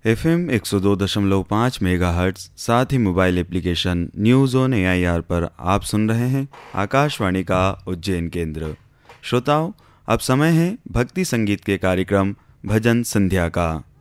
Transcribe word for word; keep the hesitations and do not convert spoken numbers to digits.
F M एक सौ दो दशमलव पाँच मेगाहर्ट्ज़, साथ ही mobile application news on A I R पर आप सुन रहे हैं आकाशवाणी का उज्जैन केंद्र। श्रोताओं, अब समय है भक्ति संगीत के कार्यक्रम भजन संध्या का।